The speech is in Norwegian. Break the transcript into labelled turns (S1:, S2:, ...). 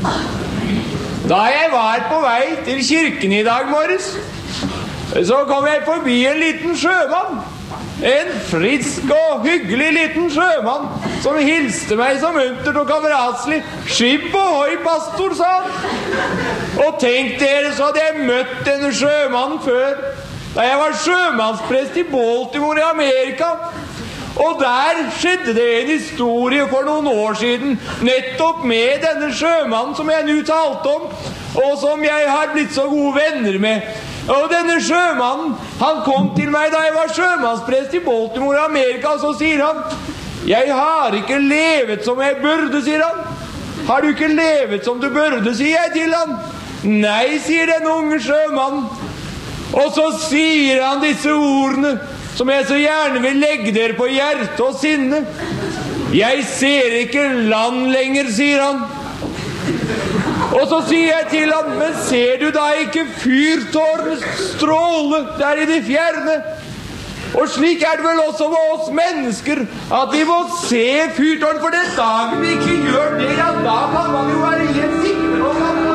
S1: Da jeg var på vei til kirken I dag morges, så kom jeg forbi en liten sjømann. En frisk og hyggelig liten sjømann som hilste meg så muntert og kameratslig. Skip ohoi, pastor, sa han. Og tenk dere, så hadde jeg møtt denne sjømannen før, da jeg var sjømannsprest I Baltimore I Amerika. Og der skjedde det en historie for noen år siden, nettopp med denne sjømannen som jeg nå talte om, og som jeg har blitt så gode venner med. Og denne sjømannen, han kom til meg da jeg var sjømannsprest I Baltimore I Amerika, og så sier han: «Jeg har ikke levet som jeg burde», sier han. «Har du ikke levet som du burde», sier jeg til han. «Nei», sier den unge sjømannen. Og så sier han disse ordene som jeg så gjerne vil legge dere på hjerte og sinne. «Jeg ser ikke land lenger», sier han. Og så sier jeg til ham: «Men ser du da ikke fyrtårnets stråle der I det fjerne?» Og slik det vel også med oss mennesker, at vi må se fyrtårn, for den dagen vi ikke gjør det, ja, da kan man jo være helt sikker på at